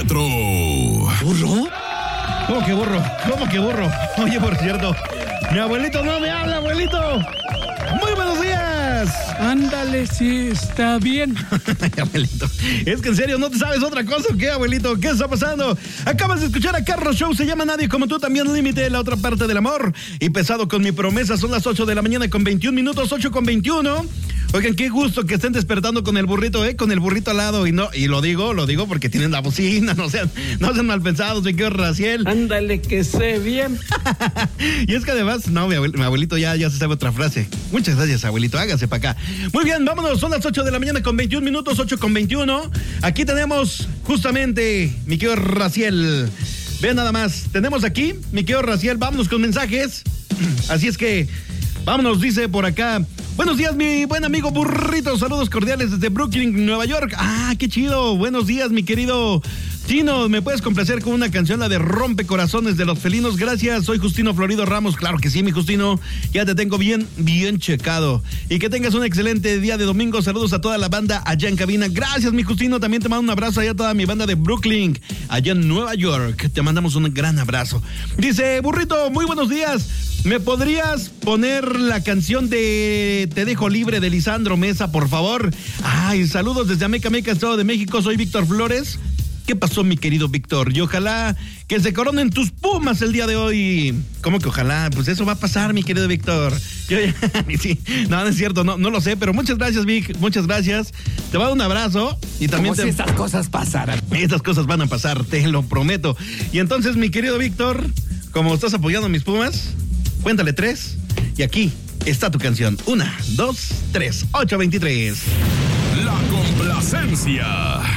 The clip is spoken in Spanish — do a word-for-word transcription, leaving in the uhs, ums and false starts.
metro. ¿Burro? ¿Cómo que burro? ¿Cómo que burro? Oye, por cierto, mi abuelito no me habla, abuelito. Muy buenos días. Ándale, sí, está bien. Abuelito, es que en serio, ¿no te sabes otra cosa o qué, abuelito? ¿Qué está pasando? Acabas de escuchar a Carlos Show, se llama Nadie Como Tú, también Límite, la otra parte del amor. Y Pesado con Mi Promesa, son las ocho de la mañana con veintiún minutos, ocho con veintiuno. Oigan, qué gusto que estén despertando con el burrito, ¿eh? Con el burrito al lado. Y no, y lo digo, lo digo porque tienen la bocina, no sean, no sean mal pensados, mi querido Raciel. Ándale, que sé bien. Y es que además, no, mi, abuel, mi abuelito ya, ya se sabe otra frase. Muchas gracias, abuelito, hágase para acá. Muy bien, vámonos, son las ocho de la mañana con veintiún minutos, ocho con veintiuno. Aquí tenemos justamente, mi querido Raciel. Vean nada más, tenemos aquí, mi querido Raciel, vámonos con mensajes. Así es que, vámonos, dice por acá. Buenos días, mi buen amigo Burrito. Saludos cordiales desde Brooklyn, Nueva York. Ah, qué chido. Buenos días, mi querido Tino. ¿Me puedes complacer con una canción, la de Rompecorazones de los Felinos? Gracias. Soy Justino Florido Ramos. Claro que sí, mi Justino. Ya te tengo bien, bien checado. Y que tengas un excelente día de domingo. Saludos a toda la banda allá en cabina. Gracias, mi Justino. También te mando un abrazo allá a toda mi banda de Brooklyn, allá en Nueva York. Te mandamos un gran abrazo. Dice, Burrito, muy buenos días. ¿Me podrías poner la canción de Te Dejo Libre de Lisandro Mesa, por favor? Ay, saludos desde Amecameca, Estado de México. Soy Víctor Flores. ¿Qué pasó, mi querido Víctor? Y ojalá que se coronen tus Pumas el día de hoy. ¿Cómo que ojalá? Pues eso va a pasar, mi querido Víctor. Yo ya, sí, no, no es cierto, no, no lo sé, pero muchas gracias, Vic, muchas gracias. Te va a dar un abrazo y también Como te... si estas cosas pasaran. Estas cosas van a pasar, te lo prometo. Y entonces, mi querido Víctor, como estás apoyando a mis Pumas, cuéntale tres y aquí está tu canción. Una, dos, tres, ocho veintitrés. La complacencia.